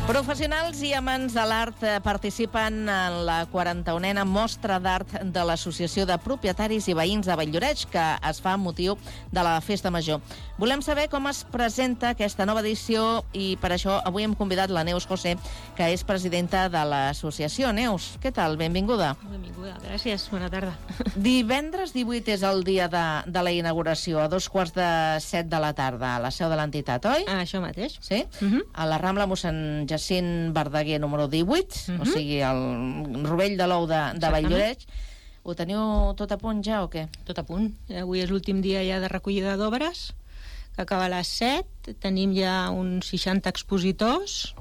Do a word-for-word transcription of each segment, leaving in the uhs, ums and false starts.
Professionals i amants de l'art participen en la quaranta-unena Mostra d'Art de l'Associació de Propietaris i Veïns de Vall-lloreig, que es fa amb motiu de la Festa Major. Volem saber com es presenta aquesta nova edició i per això avui hem convidat la Neus José, que és presidenta de l'associació. Neus, què tal? Benvinguda. Benvinguda, gràcies. Bona tarda. Divendres divuit és el dia de, de la inauguració, a dos quarts de set de la tarda, a la seu de l'entitat, oi? Ah, això mateix. Sí? Uh-huh. A la Rambla Mossèn Jacint Verdaguer número divuit, uh-huh. O sigui, el rovell de l'ou de, de Vall-lloreig. Ho teniu tot a punt ja o què? Tot a punt. Avui és l'últim dia ja de recollida d'obres, que acaba a les set. Tenim ja uns seixanta expositors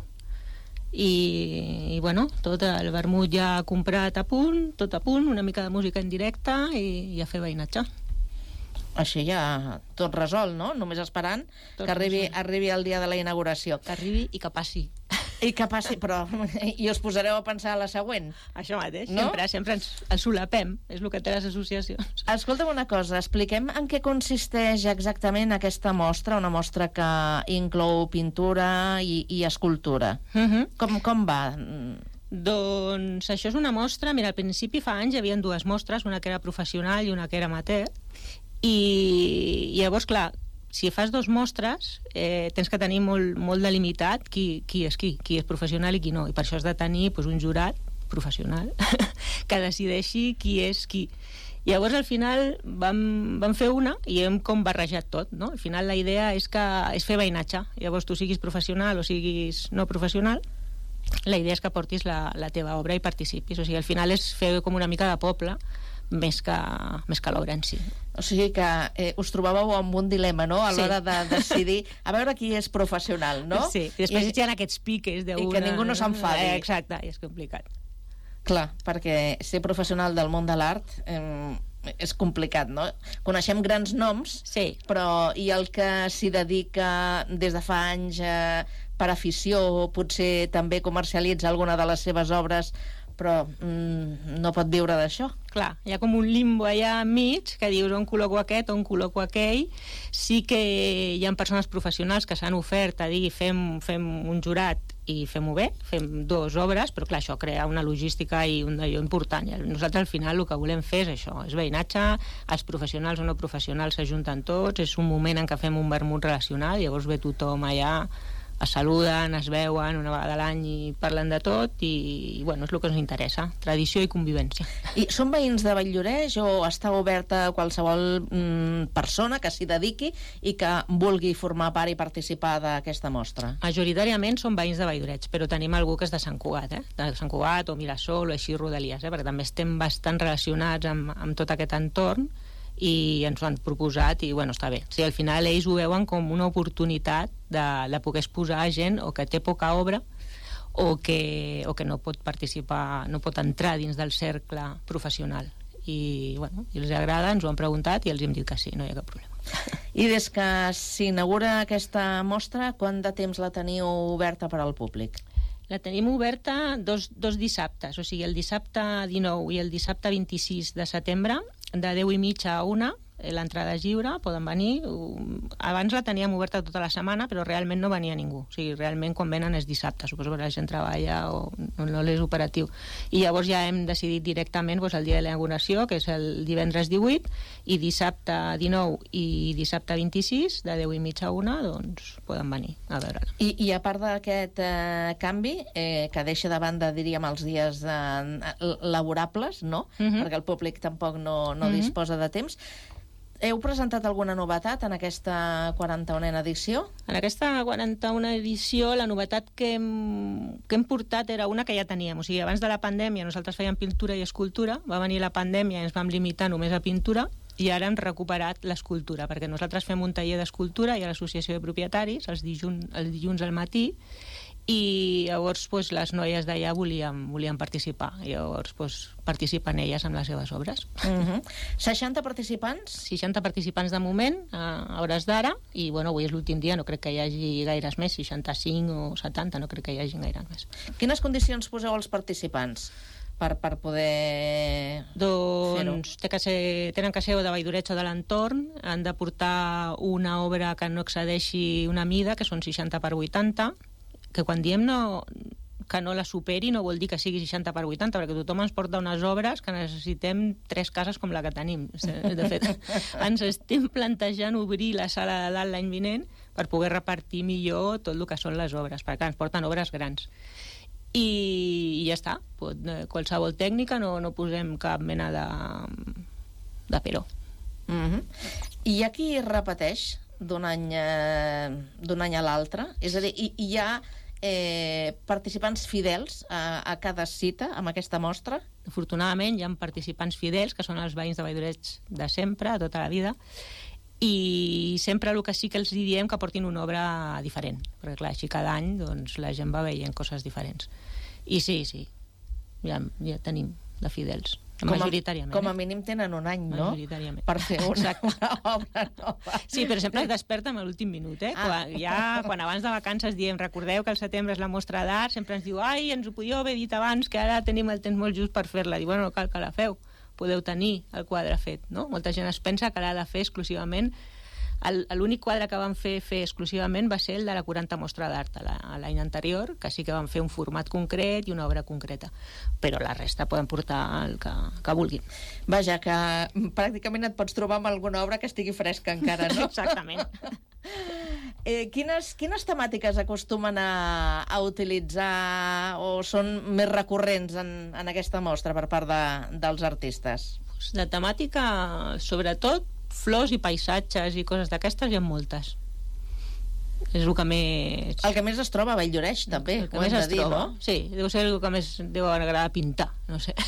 i, i bueno, tot el vermut ja comprat a punt, tot a punt, una mica de música en directe i, i a fer veïnatge. Així ja tot resolt, no? Només esperant tot que arribi, arribi el dia de la inauguració. Que arribi i que passi. I que passi, però... I us posareu a pensar a la següent. Això mateix, no? sempre, sempre ens el solapem, és el que té les associacions. Escolta'm una cosa, expliquem en què consisteix exactament aquesta mostra, una mostra que inclou pintura i, i escultura. Uh-huh. Com, com va? Doncs això és una mostra, mira, al principi fa anys hi havia dues mostres, una que era professional i una que era amateur, i llavors, clar, si fas dos mostres eh, tens que tenir molt, molt delimitat qui, qui és qui, qui és professional i qui no, i per això has de tenir pues, un jurat professional que decideixi qui és qui. Llavors al final vam, vam fer una i hem com barrejat tot, no? Al final la idea és, que, és fer veïnatge, llavors tu siguis professional o siguis no professional, la idea és que portis la, la teva obra i participis, o sigui, al final és fer com una mica de poble més que, més que l'obra en si. O sigui que eh, us trobàveu amb un dilema, no?, a l'hora sí. de decidir a veure qui és professional, no? Sí, i després I, hi ha aquests piques d'una... I que ningú no s'enfadi. Eh, exacte, i és complicat. Clar, perquè ser professional del món de l'art eh, és complicat, no? Coneixem grans noms, sí. Però i el que s'hi dedica des de fa anys eh, per afició, potser també comercialitza alguna de les seves obres, però mm, no pot viure d'això. Clar, hi ha com un limbo allà enmig que dius on col·loco aquest, on col·loco aquell. Sí que hi ha persones professionals que s'han ofert a dir fem, fem un jurat i fem-ho bé, fem dues obres, però clar, això crea una logística i un d'allò important. I nosaltres al final el que volem fer és això, és veïnatge, els professionals o no professionals s'ajunten tots, és un moment en què fem un vermut relacional, llavors ve tothom allà, es saluden, es veuen una vegada a l'any i parlen de tot i, i bueno, és el que ens interessa, tradició i convivència. I són veïns de Vall-lloreig o està oberta a qualsevol mm, persona que s'hi dediqui i que vulgui formar part i participar d'aquesta mostra? Majoritàriament són veïns de Vall-lloreig, però tenim algú que és de Sant Cugat, eh? de Sant Cugat o Mirasol o així Rodalies, eh? perquè també estem bastant relacionats amb, amb tot aquest entorn i ens ho han proposat i bueno, està bé. O sigui, al final ells ho veuen com una oportunitat de, de poder exposar a gent o que té poca obra o que, o que no pot participar, no pot entrar dins del cercle professional. I bueno, i els agrada, ens ho han preguntat i els hem dit que sí, no hi ha cap problema. I des que s'inaugura aquesta mostra, quant de temps la teniu oberta per al públic? La tenim oberta dos, dos dissabtes, o sigui, el dissabte dinou i el dissabte vint-i-sis de setembre, de deu i mitja a una, l'entrada és lliure, poden venir. Abans la teníem oberta tota la setmana, però realment no venia ningú. O sigui, realment quan venen és dissabte, suposo que la gent treballa o no, no és operatiu. I llavors ja hem decidit directament doncs, el dia de la inauguració, que és el divendres divuit, i dissabte dinou i dissabte vint-i-sis, de deu i mitja a una, doncs poden venir a veure-la. I, i a part d'aquest eh, canvi, eh, que deixa de banda, diríem, els dies eh, laborables, no? Uh-huh. Perquè el públic tampoc no, no uh-huh. disposa de temps, heu presentat alguna novetat en aquesta quaranta-unena edició? En aquesta quaranta-unena edició la novetat que hem, que hem portat era una que ja teníem. O sigui, abans de la pandèmia nosaltres fèiem pintura i escultura, va venir la pandèmia i ens vam limitar només a pintura i ara hem recuperat l'escultura, perquè nosaltres fem un taller d'escultura i a l'associació de propietaris els dilluns, els dilluns al matí i llavors pues, les noies d'allà volien, volien participar i llavors pues, participen elles amb les seves obres. Uh-huh. seixanta participants? seixanta participants de moment a hores d'ara i bueno, avui és l'últim dia, no crec que hi hagi gaires més, seixanta-cinc o setanta, no crec que hi hagi gaires més. Quines condicions poseu als participants per, per poder doncs té que ser, tenen que ser o de Vall-lloreig o de l'entorn, han de portar una obra que no excedeixi una mida, que són seixanta per vuitanta, que quan diem no, que no la superi no vol dir que sigui seixanta per vuitanta, perquè tothom ens porta unes obres que necessitem tres cases com la que tenim. De fet, ens estem plantejant obrir la sala de dalt l'any vinent per poder repartir millor tot el que són les obres, perquè ens porten obres grans. I, i ja està. Pot, qualsevol tècnica, no, no posem cap mena de, de però. Mm-hmm. I hi ha qui repeteix d'un any, eh, d'un any a l'altre? És a dir, hi, hi ha eh, participants fidels a, a cada cita amb aquesta mostra? Afortunadament hi ha participants fidels, que són els veïns de Valldoreix de sempre, de tota la vida, i sempre el que sí que els diem que portin una obra diferent, perquè clar, així cada any doncs, la gent va veient coses diferents. I sí, sí, ja, ja tenim de fidels. Com a, majoritàriament. Com a mínim tenen un any, no? Majoritàriament. Per fer una, una obra nova. Sí, però sempre es desperta en l'últim minut, eh? Ah. Quan, ja, quan abans de vacances diem, recordeu que el setembre és la mostra d'art, sempre ens diu, ai, ens ho podíeu haver dit abans, que ara tenim el temps molt just per fer-la. Diu, bueno, no cal que la feu, podeu tenir el quadre fet, no? Molta gent es pensa que l'ha de fer exclusivament. L'únic quadre que vam fer fer exclusivament va ser el de la quaranta mostra d'art l'any anterior, que sí que vam fer un format concret i una obra concreta, però la resta poden portar el que, que vulguin. Vaja, que pràcticament et pots trobar amb alguna obra que estigui fresca encara, no? Exactament. Eh, quines, quines temàtiques acostumen a, a utilitzar o són més recurrents en, en aquesta mostra per part de, dels artistes? La temàtica, sobretot, flors i paisatges i coses d'aquestes hi ha moltes. És el que més... El que més es troba a Valldoreix, també. El que més es dir, troba, no? Sí, deu ser el que més deu agradar pintar, no sé.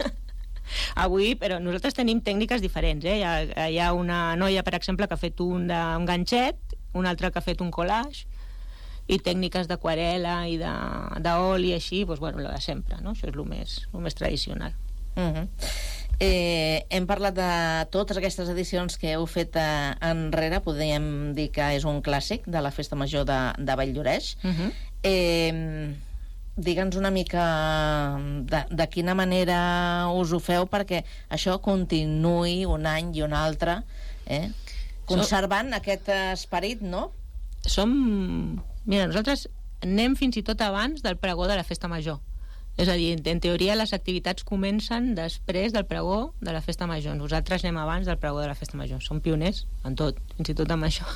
Avui, però nosaltres tenim tècniques diferents, eh? Hi ha, hi ha una noia, per exemple, que ha fet un, de, un ganxet, una altra que ha fet un collage, i tècniques d'aquarel·la i d'oli, així, doncs, bueno, la de sempre, no? Això és el més, el més tradicional. Uh-huh. Eh, hem parlat de totes aquestes edicions que heu fet eh, enrere, podríem dir que és un clàssic de la Festa Major de, de Valldoreix. Uh-huh. eh, Digue'ns una mica de, de quina manera us ho feu perquè això continuï un any i un altre, eh? Conservant so, aquest esperit, no? Som... Mira, nosaltres anem fins i tot abans del pregó de la Festa Major. És a dir, en teoria les activitats comencen després del pregó de la Festa Major. Nosaltres anem abans del pregó de la Festa Major. Som pioners en tot, fins i tot amb això.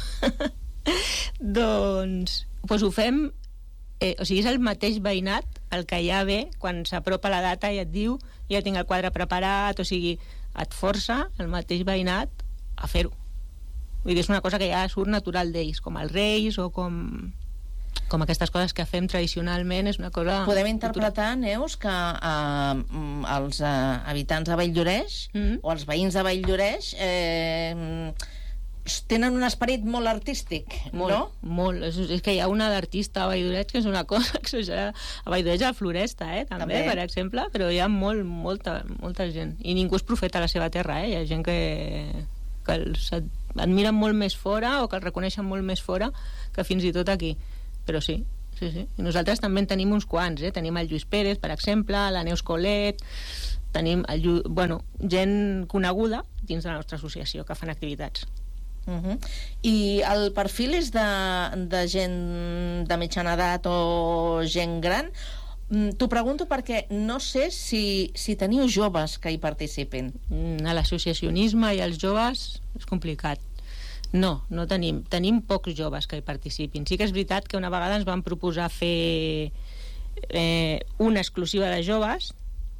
Doncs, doncs ho fem... Eh, o sigui, és el mateix veïnat el que ja ve quan s'apropa la data i et diu ja tinc el quadre preparat, o sigui, et força el mateix veïnat a fer-ho. Vull dir, és una cosa que ja surt natural d'ells, com els Reis o com... com aquestes coses que fem tradicionalment, és una cosa... Podem interpretar, Neus, que eh, els eh, habitants de Valldoreix mm-hmm. o els veïns de Valldoreix eh, tenen un esperit molt artístic, molt, no? Molt, és, és que hi ha una d'artista a Valldoreix que és una cosa exagerada. A Valldoreix a la Floresta, eh, també, també, per exemple, però hi ha molt, molta, molta gent. I ningú és profeta a la seva terra, eh? Hi ha gent que, que els admiren molt més fora o que els reconeixen molt més fora que fins i tot aquí. Però sí, sí, sí. I nosaltres també en tenim uns quants, eh? Tenim el Lluís Pérez, per exemple, la Neus Colet, tenim el Llu... bueno, gent coneguda dins de la nostra associació que fan activitats. Uh-huh. I el perfil és de, de gent de mitjana edat o gent gran? T'ho pregunto perquè no sé si, si teniu joves que hi participin. A l'associacionisme i els joves és complicat. No, no tenim. Tenim pocs joves que hi participin. Sí que és veritat que una vegada ens van proposar fer eh, una exclusiva de joves,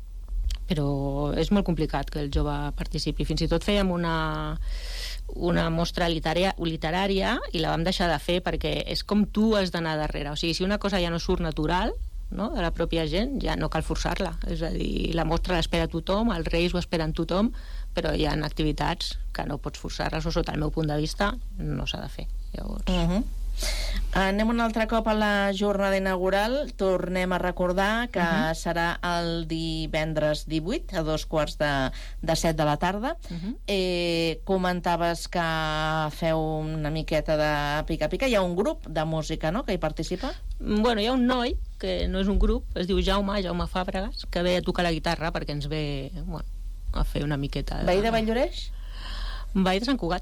però és molt complicat que el jove participi. Fins i tot fèiem una, una mostra literària, literària i la vam deixar de fer perquè és com tu has d'anar darrere. O sigui, si una cosa ja no surt natural, no, de la pròpia gent, ja no cal forçar-la. És a dir, la mostra l'espera tothom, els Reis ho esperen tothom, però hi ha activitats que no pots forçar-les, o sota el meu punt de vista no s'ha de fer. Llavors... Uh-huh. Anem un altre cop a la jornada inaugural. Tornem a recordar que uh-huh. serà el divendres divuit a dos quarts de, de set de la tarda. Uh-huh. eh, comentaves que feu una miqueta de pica-pica. Hi ha un grup de música, no?, que hi participa? Bueno, hi ha un noi que no és un grup, es diu Jaume, Jaume Fàbregas, que ve a tocar la guitarra perquè ens ve, bueno, a fer una miqueta de... Veí de Valldoreix? Veí de Sant Cugat.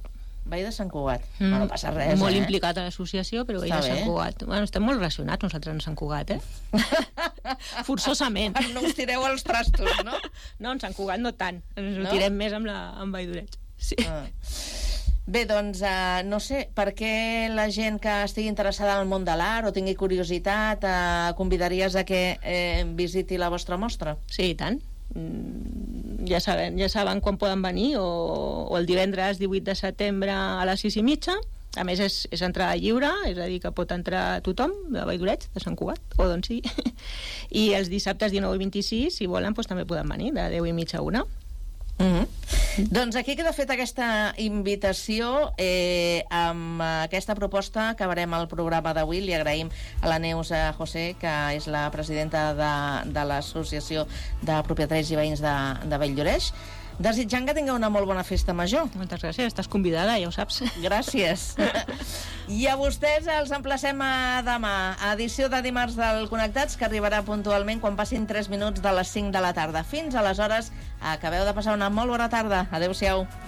Veí de Sant Cugat. Mm. No passa res, molt eh? implicat a l'associació, però Veí de Sant Cugat. Bueno, estem molt relacionats nosaltres en Sant Cugat, eh? Forçosament. No us tireu els trastos, no? No, en Sant Cugat no tant. Ens no? ho tirem més amb, la, amb Vall d'Oreig. Sí. Ah. Bé, doncs, uh, no sé, per què la gent que estigui interessada en el món de l'art o tingui curiositat uh, convidaries a que eh, visiti la vostra mostra? Sí, i tant. Ja saben, ja saben quan poden venir, o, o el divendres divuit de setembre a les sis i mitja. A més, és, és entrada lliure, és a dir, que pot entrar tothom de Vall d'Oreig, de Sant Cugat, o d'on sigui. I els dissabtes dinou i vint-i-sis, si volen, doncs, també poden venir, de deu i mitja a una. Mm-hmm. Doncs aquí queda feta aquesta invitació. Eh, amb aquesta proposta acabarem el programa d'avui. Li agraïm a la Neus a José, que és la presidenta de, de l'Associació de Propietaris i Veïns de, de Vall d'Oreig, desitjant que tingueu una molt bona festa major. Moltes gràcies, estàs convidada, ja ho saps. Gràcies. I a vostès els emplacem a demà, a edició de dimarts del Connectats, que arribarà puntualment quan passin tres minuts de les cinc de la tarda. Fins aleshores, acabeu de passar una molt bona tarda. Adéu-siau.